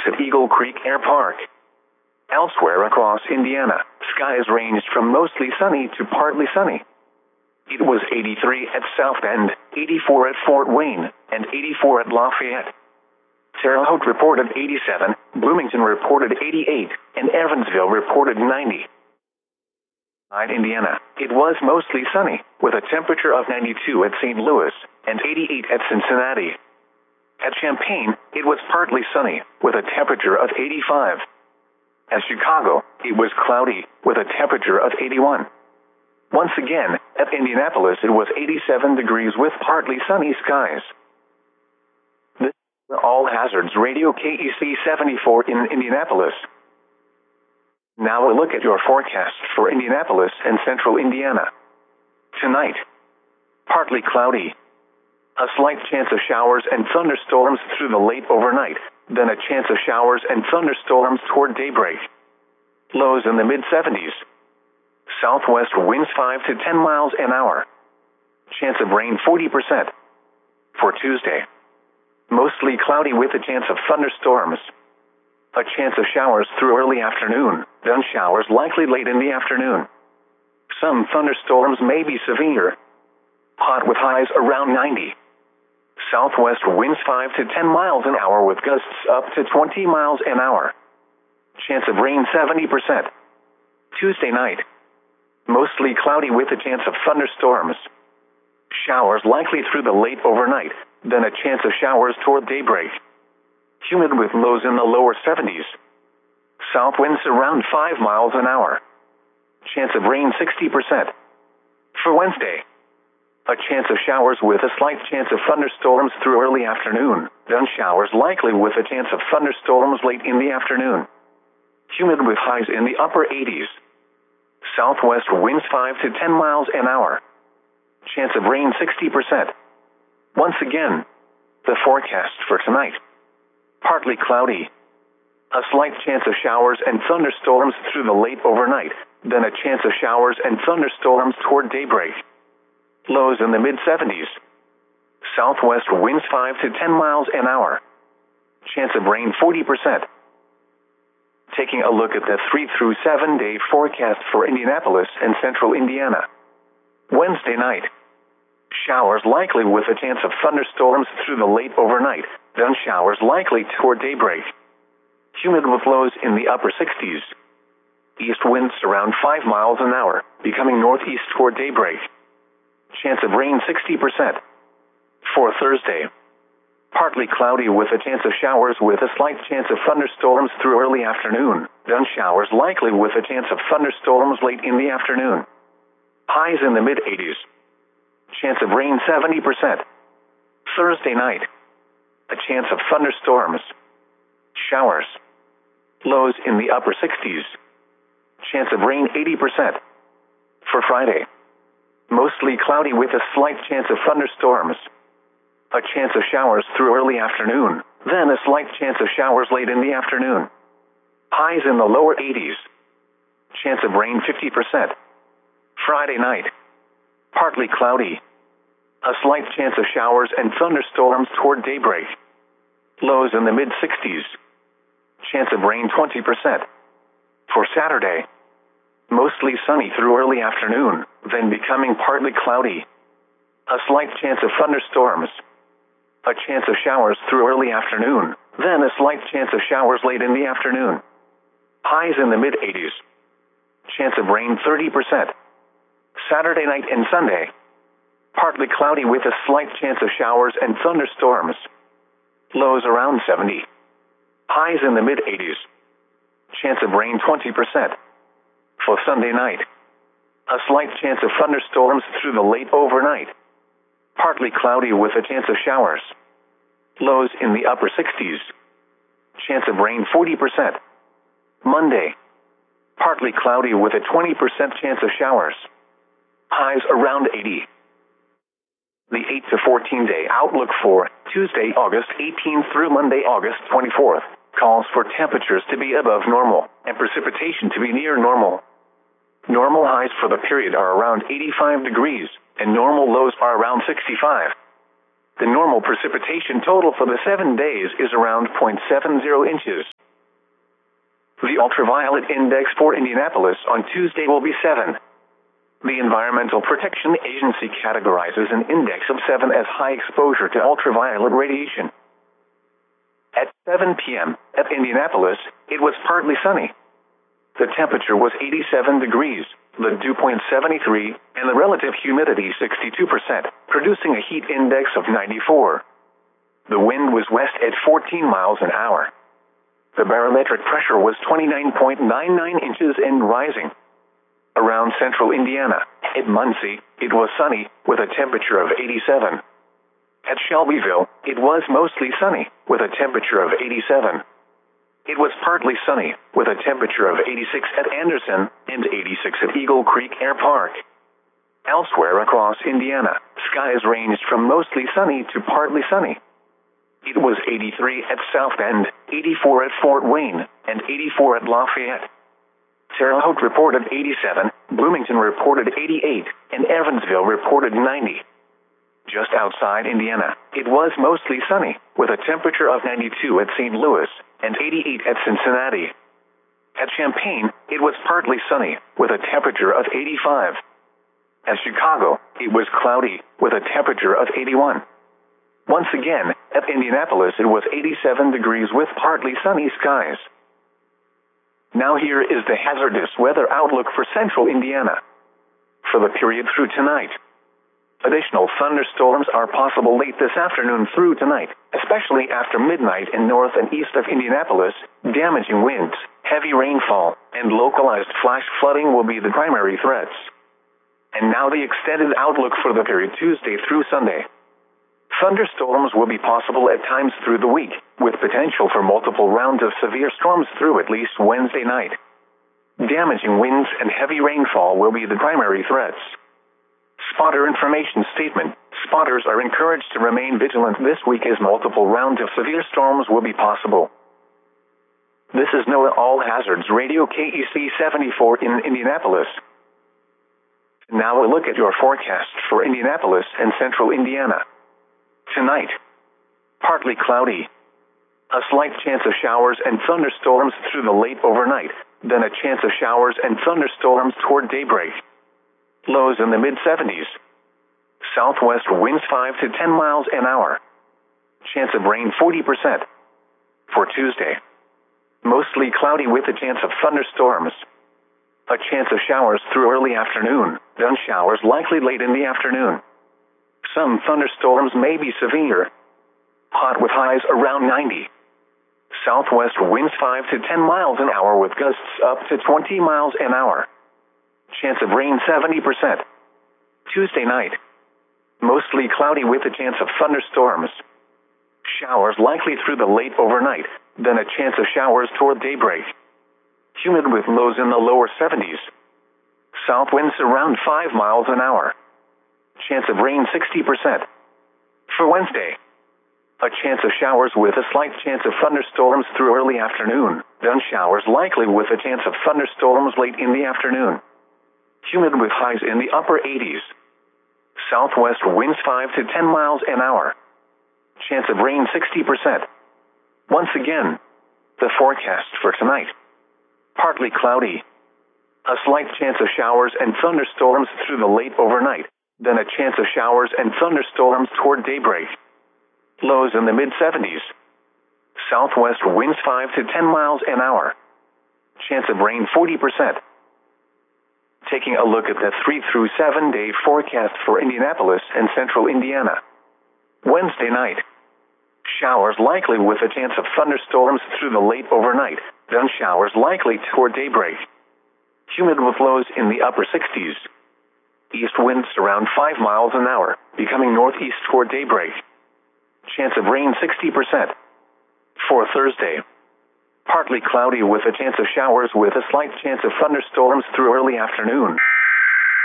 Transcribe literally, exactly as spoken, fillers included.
at Eagle Creek Air Park. Elsewhere across Indiana, skies ranged from mostly sunny to partly sunny. It was eighty-three at South Bend, eighty-four at Fort Wayne, and eighty-four at Lafayette. Terre Haute reported eighty-seven, Bloomington reported eighty-eight, and Evansville reported ninety. In Indiana, it was mostly sunny, with a temperature of ninety-two at Saint Louis, and eighty-eight at Cincinnati. At Champaign, it was partly sunny, with a temperature of eighty-five. At Chicago, it was cloudy, with a temperature of eighty-one. Once again, at Indianapolis it was eighty-seven degrees with partly sunny skies. This is All Hazards Radio K E C seventy-four in Indianapolis. Now a look at your forecast for Indianapolis and central Indiana. Tonight, partly cloudy. A slight chance of showers and thunderstorms through the late overnight, then a chance of showers and thunderstorms toward daybreak. Lows in the mid seventies. Southwest winds five to ten miles an hour. Chance of rain forty percent. For Tuesday, mostly cloudy with a chance of thunderstorms. A chance of showers through early afternoon, then showers likely late in the afternoon. Some thunderstorms may be severe. Hot with highs around ninety. Southwest winds five to ten miles an hour with gusts up to twenty miles an hour. Chance of rain seventy percent. Tuesday night, mostly cloudy with a chance of thunderstorms. Showers likely through the late overnight, then a chance of showers toward daybreak. Humid with lows in the lower seventies. South winds around five miles an hour. Chance of rain sixty percent. For Wednesday, a chance of showers with a slight chance of thunderstorms through early afternoon, then showers likely with a chance of thunderstorms late in the afternoon. Humid with highs in the upper eighties. Southwest winds five to ten miles an hour. Chance of rain sixty percent. Once again, the forecast for tonight. Partly cloudy. A slight chance of showers and thunderstorms through the late overnight, then a chance of showers and thunderstorms toward daybreak. Lows in the mid seventies. Southwest winds five to ten miles an hour. Chance of rain forty percent. Taking a look at the three through seven day forecast for Indianapolis and central Indiana. Wednesday night. Showers likely with a chance of thunderstorms through the late overnight, then showers likely toward daybreak. Humid with lows in the upper sixties. East winds around five miles an hour, becoming northeast toward daybreak. Chance of rain sixty percent. For Thursday, partly cloudy with a chance of showers with a slight chance of thunderstorms through early afternoon, then showers likely with a chance of thunderstorms late in the afternoon. Highs in the mid eighties. Chance of rain seventy percent. Thursday night, a chance of thunderstorms. Showers. Lows in the upper sixties. Chance of rain eighty percent. For Friday, mostly cloudy with a slight chance of thunderstorms. A chance of showers through early afternoon, then a slight chance of showers late in the afternoon. Highs in the lower eighties. Chance of rain fifty percent. Friday night, partly cloudy. A slight chance of showers and thunderstorms toward daybreak. Lows in the mid sixties. Chance of rain twenty percent. For Saturday, mostly sunny through early afternoon, then becoming partly cloudy. A slight chance of thunderstorms. A chance of showers through early afternoon, then a slight chance of showers late in the afternoon. Highs in the mid eighties. Chance of rain thirty percent. Saturday night and Sunday, partly cloudy with a slight chance of showers and thunderstorms. Lows around seventy. Highs in the mid eighties. Chance of rain twenty percent. For Sunday night, a slight chance of thunderstorms through the late overnight. Partly cloudy with a chance of showers. Lows in the upper sixties. Chance of rain forty percent. Monday, partly cloudy with a twenty percent chance of showers. Highs around eighty. The eight to fourteen day outlook for Tuesday, August eighteenth through Monday, August twenty-fourth, calls for temperatures to be above normal and precipitation to be near normal. Normal highs for the period are around eighty-five degrees, and normal lows are around sixty-five. The normal precipitation total for the seven days is around zero point seven zero inches. The ultraviolet index for Indianapolis on Tuesday will be seven. The Environmental Protection Agency categorizes an index of seven as high exposure to ultraviolet radiation. At seven p m at Indianapolis, it was partly sunny. The temperature was eighty-seven degrees, the dew point seventy-three, and the relative humidity sixty-two percent, producing a heat index of ninety-four. The wind was west at fourteen miles an hour. The barometric pressure was twenty-nine point nine nine inches and rising. Around central Indiana, at Muncie, it was sunny, with a temperature of eighty-seven. At Shelbyville, it was mostly sunny, with a temperature of eighty-seven. It was partly sunny, with a temperature of eighty-six at Anderson and eighty-six at Eagle Creek Air Park. Elsewhere across Indiana, skies ranged from mostly sunny to partly sunny. It was eighty-three at South Bend, eighty-four at Fort Wayne, and eighty-four at Lafayette. Terre Haute reported eighty-seven, Bloomington reported eighty-eight, and Evansville reported ninety. Just outside Indiana, it was mostly sunny, with a temperature of ninety-two at Saint Louis, and eighty-eight at Cincinnati. At Champaign, it was partly sunny, with a temperature of eighty-five. At Chicago, it was cloudy, with a temperature of eighty-one. Once again, at Indianapolis it was eighty-seven degrees with partly sunny skies. Now here is the hazardous weather outlook for central Indiana. For the period through tonight, additional thunderstorms are possible late this afternoon through tonight, especially after midnight in north and east of Indianapolis. Damaging winds, heavy rainfall, and localized flash flooding will be the primary threats. And now the extended outlook for the period Tuesday through Sunday. Thunderstorms will be possible at times through the week, with potential for multiple rounds of severe storms through at least Wednesday night. Damaging winds and heavy rainfall will be the primary threats. Spotter information statement. Spotters are encouraged to remain vigilant this week as multiple rounds of severe storms will be possible. This is NOAA All Hazards Radio K E C seventy-four in Indianapolis. Now a look at your forecast for Indianapolis and central Indiana. Tonight, partly cloudy. A slight chance of showers and thunderstorms through the late overnight, then a chance of showers and thunderstorms toward daybreak. Lows in the mid seventies. Southwest winds five to ten miles an hour. Chance of rain forty percent. For Tuesday, mostly cloudy with a chance of thunderstorms. A chance of showers through early afternoon, then showers likely late in the afternoon. Some thunderstorms may be severe. Hot with highs around ninety. Southwest winds five to ten miles an hour with gusts up to twenty miles an hour. Chance of rain seventy percent. Tuesday night, mostly cloudy with a chance of thunderstorms. Showers likely through the late overnight, then a chance of showers toward daybreak. Humid with lows in the lower seventies. South winds around five miles an hour. Chance of rain sixty percent. For Wednesday, a chance of showers with a slight chance of thunderstorms through early afternoon, then showers likely with a chance of thunderstorms late in the afternoon. Humid with highs in the upper eighties. Southwest winds five to ten miles an hour. Chance of rain sixty percent. Once again, the forecast for tonight. Partly cloudy. A slight chance of showers and thunderstorms through the late overnight, then a chance of showers and thunderstorms toward daybreak. Lows in the mid seventies. Southwest winds five to ten miles an hour. Chance of rain forty percent. Taking a look at the three through seven day forecast for Indianapolis and central Indiana. Wednesday night, showers likely with a chance of thunderstorms through the late overnight, then showers likely toward daybreak. Humid with lows in the upper sixties. East winds around five miles an hour, becoming northeast toward daybreak. Chance of rain sixty percent. For Thursday, partly cloudy with a chance of showers with a slight chance of thunderstorms through early afternoon.